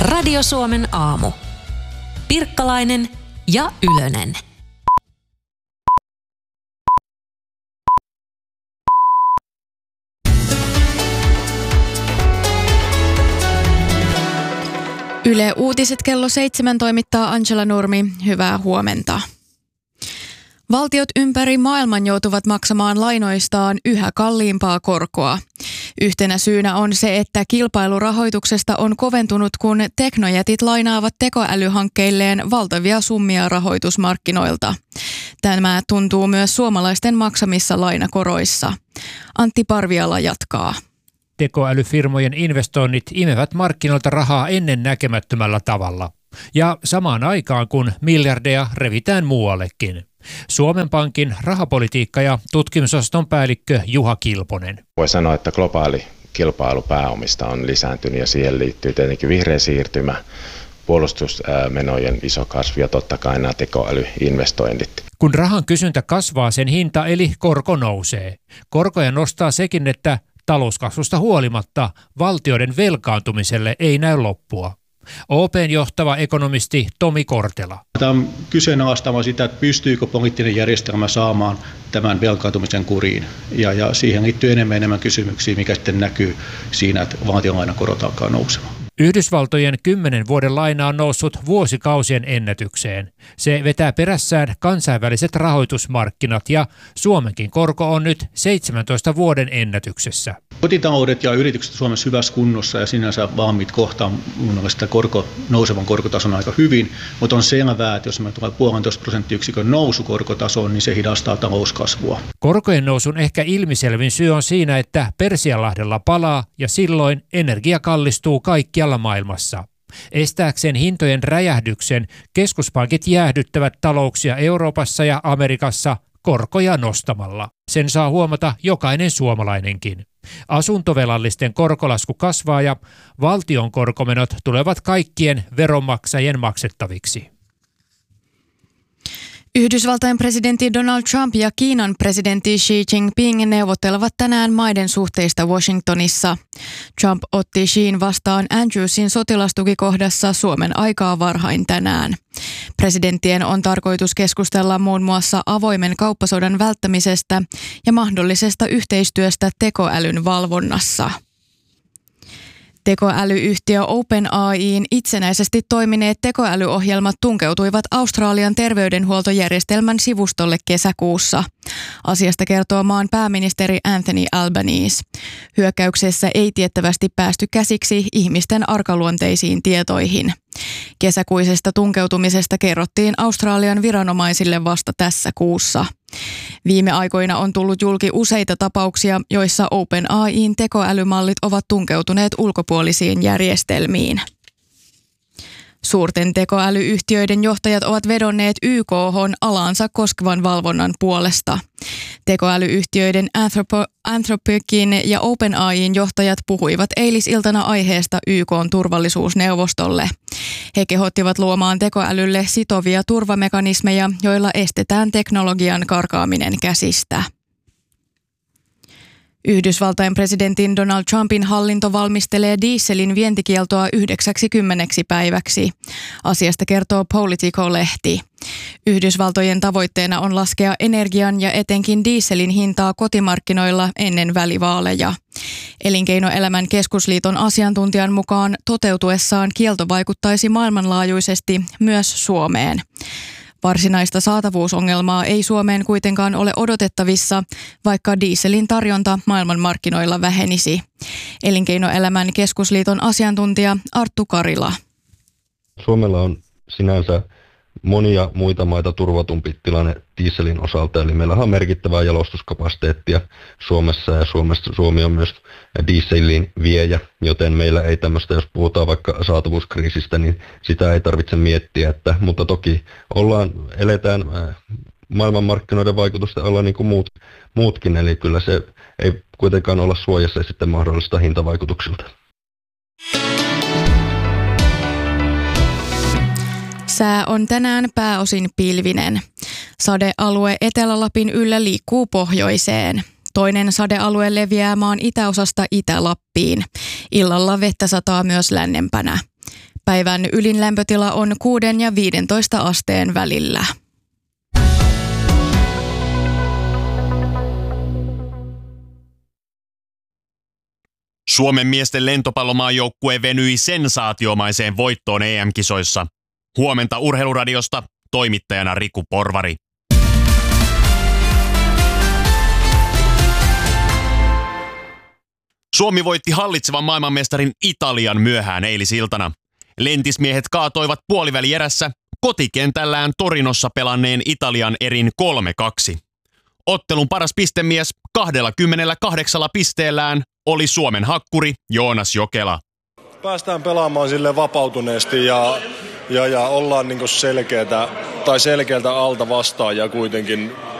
Radio Suomen aamu. Pirkkalainen ja Ylönen. Yle Uutiset kello 7 toimittaa Angela Nurmi. Hyvää huomenta. Valtiot ympäri maailman joutuvat maksamaan lainoistaan yhä kalliimpaa korkoa. Yhtenä syynä on se, että kilpailu rahoituksesta on koventunut, kun teknojätit lainaavat tekoälyhankkeilleen valtavia summia rahoitusmarkkinoilta. Tämä tuntuu myös suomalaisten maksamissa lainakoroissa. Antti Parviala jatkaa. Tekoälyfirmojen investoinnit imevät markkinoilta rahaa ennen näkemättömällä tavalla. Ja samaan aikaan, kun miljardeja revitään muuallekin. Suomen Pankin rahapolitiikka- ja tutkimusosaston päällikkö Juha Kilponen. Voi sanoa, että globaali kilpailu pääomista on lisääntynyt ja siihen liittyy tietenkin vihreä siirtymä, puolustusmenojen iso kasvu ja totta kai nämä tekoälyinvestoinnit. Kun rahan kysyntä kasvaa, sen hinta eli korko nousee. Korkoja nostaa sekin, että talouskasvusta huolimatta valtioiden velkaantumiselle ei näy loppua. OP:n johtava ekonomisti Tomi Kortela. Tämä on kyseenalaistamaan sitä, että pystyykö poliittinen järjestelmä saamaan tämän velkaantumisen kuriin. Ja siihen liittyy enemmän kysymyksiä, mikä sitten näkyy siinä, että valtionlainakorot alkaa nousemaan. Yhdysvaltojen 10 vuoden laina on noussut vuosikausien ennätykseen. Se vetää perässään kansainväliset rahoitusmarkkinat ja Suomenkin korko on nyt 17 vuoden ennätyksessä. Kotitaloudet ja yritykset Suomessa hyvässä kunnossa ja sinänsä valmiit kohtaan mun mielestä nousevan korkotason aika hyvin, mutta on selvää, että jos me tulee 1,5% nousu korkotasoon, niin se hidastaa talouskasvua. Korkojen nousun ehkä ilmiselvin syy on siinä, että Persianlahdella palaa ja silloin energia kallistuu kaikkialla maailmassa. Estääkseen hintojen räjähdyksen keskuspankit jäähdyttävät talouksia Euroopassa ja Amerikassa korkoja nostamalla. Sen saa huomata jokainen suomalainenkin. Asuntovelallisten korkolasku kasvaa ja valtion korkomenot tulevat kaikkien veronmaksajien maksettaviksi. Yhdysvaltain presidentti Donald Trump ja Kiinan presidentti Xi Jinping neuvottelevat tänään maiden suhteista Washingtonissa. Trump otti Xiin vastaan Andrewsin sotilastukikohdassa Suomen aikaa varhain tänään. Presidenttien on tarkoitus keskustella muun muassa avoimen kauppasodan välttämisestä ja mahdollisesta yhteistyöstä tekoälyn valvonnassa. Tekoälyyhtiö OpenAI:n itsenäisesti toimineet tekoälyohjelmat tunkeutuivat Australian terveydenhuoltojärjestelmän sivustolle kesäkuussa. Asiasta kertoo maan pääministeri Anthony Albanese. Hyökkäyksessä ei tiettävästi päästy käsiksi ihmisten arkaluonteisiin tietoihin. Kesäkuisesta tunkeutumisesta kerrottiin Australian viranomaisille vasta tässä kuussa. Viime aikoina on tullut julki useita tapauksia, joissa OpenAI:n tekoälymallit ovat tunkeutuneet ulkopuolisiin järjestelmiin. Suurten tekoälyyhtiöiden johtajat ovat vedonneet YK:hon alaansa koskevan valvonnan puolesta. Tekoälyyhtiöiden Anthropicin ja OpenAI:n johtajat puhuivat eilisiltana aiheesta YK:n turvallisuusneuvostolle. He kehottivat luomaan tekoälylle sitovia turvamekanismeja, joilla estetään teknologian karkaaminen käsistä. Yhdysvaltain presidentin Donald Trumpin hallinto valmistelee dieselin vientikieltoa 90 päiväksi. Asiasta kertoo Politico-lehti. Yhdysvaltojen tavoitteena on laskea energian ja etenkin dieselin hintaa kotimarkkinoilla ennen välivaaleja. Elinkeinoelämän keskusliiton asiantuntijan mukaan toteutuessaan kielto vaikuttaisi maailmanlaajuisesti myös Suomeen. Varsinaista saatavuusongelmaa ei Suomeen kuitenkaan ole odotettavissa, vaikka dieselin tarjonta maailmanmarkkinoilla vähenisi. Elinkeinoelämän keskusliiton asiantuntija Arttu Karila. Suomella on sinänsä monia muita maita turvatumpi tilanne dieselin osalta, eli meillä on merkittävää jalostuskapasiteettia Suomessa ja Suomi on myös dieselin viejä, joten meillä ei tämmöistä, jos puhutaan vaikka saatavuuskriisistä, niin sitä ei tarvitse miettiä, mutta toki eletään maailmanmarkkinoiden vaikutusta olla niin kuin muutkin, eli kyllä se ei kuitenkaan olla suojassa sitten mahdollista hintavaikutuksilta. Sää on tänään pääosin pilvinen. Sadealue Etelä-Lapin yllä liikkuu pohjoiseen. Toinen sadealue leviää maan itäosasta Itä-Lappiin. Illalla vettä sataa myös lännempänä. Päivän ylin lämpötila on 6 ja 15 asteen välillä. Suomen miesten lentopallomaajoukkue venyi sensaatiomaiseen voittoon EM-kisoissa. Huomenta Urheiluradiosta, toimittajana Riku Porvari. Suomi voitti hallitsevan maailmanmestarin Italian myöhään eilisiltana. Lentismiehet kaatoivat puolivälierässä kotikentällään Torinossa pelanneen Italian erin 3-2. Ottelun paras pistemies 28 pisteellään oli Suomen hakkuri Joonas Jokela. Päästään pelaamaan sille vapautuneesti ja ollaan niinku selkeältä alta vastaajia kuitenkin